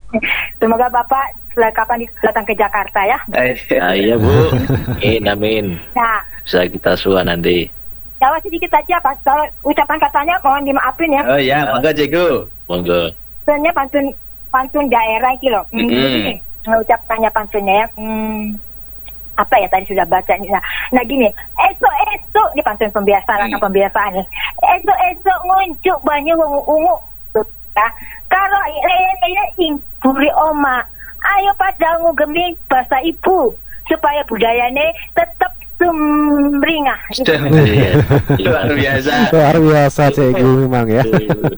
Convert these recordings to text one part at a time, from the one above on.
Semoga Bapak kapan datang ke Jakarta ya. Iya Bu, amin. Nah, Bisa kita suah nanti. jawab sedikit saja Pak. Soal ucapan katanya mohon dimaafin ya. Oh ya, monggo Cikgu. Monggo. Sebenarnya pantun daerah itu loh. Begini, ucapannya pantunnya ya. Apa ya tadi sudah baca nih. Nah gini, esok di pantun pembiasaan nih. Esok nguncuk banyu ungu. Nah, kalau ini buri oma, ayo pada ngugemi bahasa ibu supaya budayanya tetap sumringah. Luar biasa. Luar biasa Cikgu memang ya.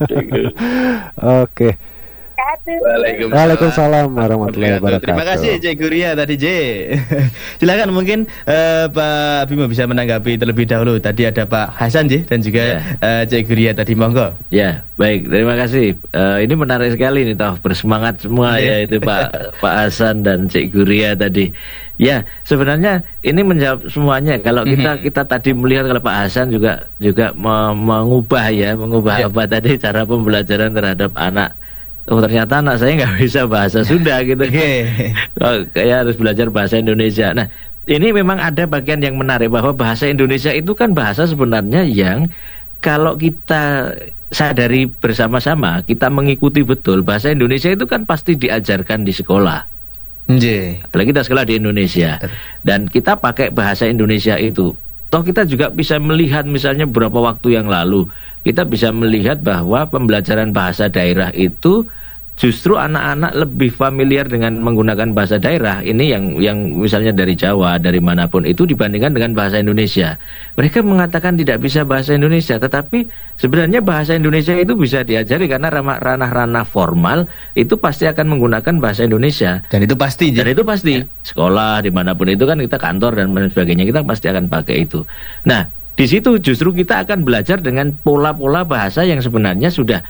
Oke. Waalaikumsalam warahmatullahi wabarakatuh. Terima kasih Cikgu Ria tadi J. Silakan mungkin Pak Bimo bisa menanggapi terlebih dahulu. Tadi ada Pak Hasan J dan juga Cikgu Ria tadi, monggo. Ya, baik, terima kasih. Ini menarik sekali nih, toh bersemangat semua ya itu Pak Hasan dan Cikgu Ria tadi. Ya, sebenarnya ini menjawab semuanya. Kalau kita tadi melihat kalau Pak Hasan juga mengubah apa tadi cara pembelajaran terhadap anak. Oh ternyata anak saya nggak bisa bahasa Sunda gitu. Kayak harus belajar bahasa Indonesia. Nah ini memang ada bagian yang menarik bahwa bahasa Indonesia itu kan bahasa sebenarnya yang kalau kita sadari bersama-sama, kita mengikuti betul bahasa Indonesia itu kan pasti diajarkan di sekolah. Apalagi kita sekolah di Indonesia dan kita pakai bahasa Indonesia itu. Toh kita juga bisa melihat misalnya beberapa waktu yang lalu kita bisa melihat bahwa pembelajaran bahasa daerah itu justru anak-anak lebih familiar dengan menggunakan bahasa daerah ini yang misalnya dari Jawa, dari manapun itu dibandingkan dengan bahasa Indonesia. Mereka mengatakan tidak bisa bahasa Indonesia, tetapi sebenarnya bahasa Indonesia itu bisa diajari karena ranah-ranah formal itu pasti akan menggunakan bahasa Indonesia. Dan itu pasti. Sekolah dimanapun itu kan kita kantor dan sebagainya kita pasti akan pakai itu. Nah di situ justru kita akan belajar dengan pola-pola bahasa yang sebenarnya sudah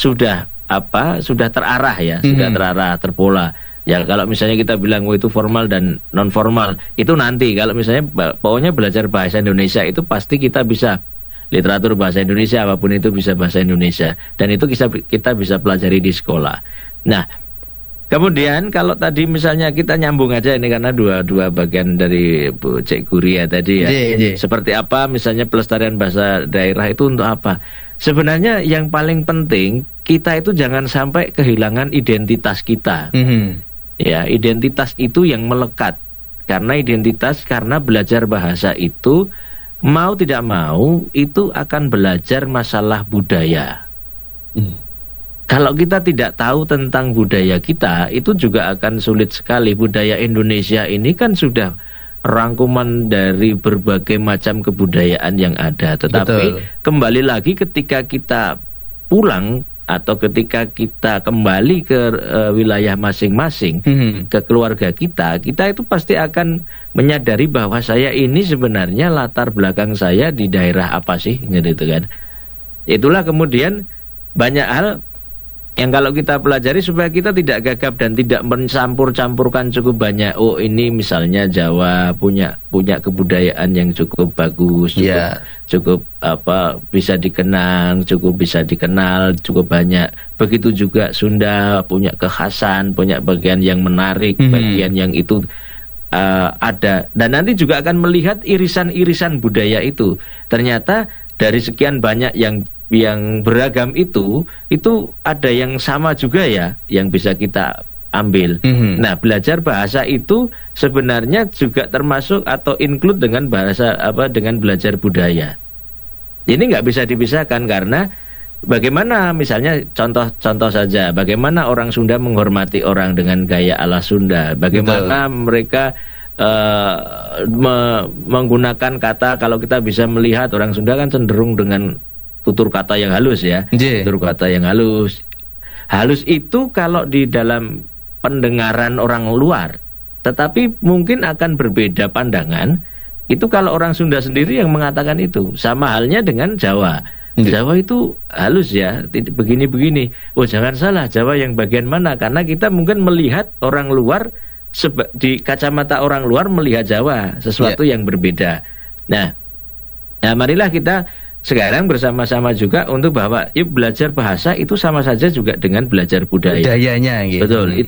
terarah ya, sudah terarah, terpola. Ya kalau misalnya kita bilang itu formal dan non formal, itu nanti kalau misalnya pokoknya belajar bahasa Indonesia itu pasti kita bisa literatur bahasa Indonesia apapun itu bisa bahasa Indonesia dan itu kita bisa pelajari di sekolah. Nah, kemudian kalau tadi misalnya kita nyambung aja ini karena dua bagian dari Bu Cikgu Ria tadi ya. Seperti apa misalnya pelestarian bahasa daerah itu untuk apa? Sebenarnya yang paling penting kita itu jangan sampai kehilangan identitas kita. Ya, identitas itu yang melekat. Karena belajar bahasa itu mau tidak mau itu akan belajar masalah budaya. Kalau kita tidak tahu tentang budaya kita, itu juga akan sulit sekali. Budaya Indonesia ini kan sudah rangkuman dari berbagai macam kebudayaan yang ada. Tetapi kembali lagi ketika kita pulang atau ketika kita kembali ke wilayah masing-masing, ke keluarga kita itu pasti akan menyadari bahwa saya ini sebenarnya latar belakang saya di daerah apa sih, gitu kan. Itulah kemudian banyak hal yang kalau kita pelajari supaya kita tidak gagap dan tidak mencampur-campurkan cukup banyak. Oh ini misalnya Jawa punya kebudayaan yang cukup bagus, cukup bisa dikenang, cukup bisa dikenal, cukup banyak. Begitu juga Sunda punya kekhasan, punya bagian yang menarik, bagian yang itu ada. Dan nanti juga akan melihat irisan-irisan budaya itu. Ternyata dari sekian banyak yang beragam itu ada yang sama juga ya yang bisa kita ambil. Nah belajar bahasa itu sebenarnya juga termasuk atau include dengan dengan belajar budaya. Ini nggak bisa dipisahkan karena bagaimana misalnya contoh saja bagaimana orang Sunda menghormati orang dengan gaya ala Sunda, bagaimana mereka menggunakan kata, kalau kita bisa melihat orang Sunda kan cenderung dengan tutur kata yang halus ya, tutur kata yang halus. Halus itu kalau di dalam pendengaran orang luar, tetapi mungkin akan berbeda pandangan. Itu kalau orang Sunda sendiri yang mengatakan itu. Sama halnya dengan Jawa. Jawa itu halus ya, begini-begini. Oh jangan salah, Jawa yang bagian mana? Karena kita mungkin melihat orang luar di kacamata orang luar melihat Jawa sesuatu yang berbeda. Nah, marilah kita sekarang bersama-sama juga untuk bahwa yuk belajar bahasa itu sama saja juga dengan belajar budaya. Budayanya gitu. Betul.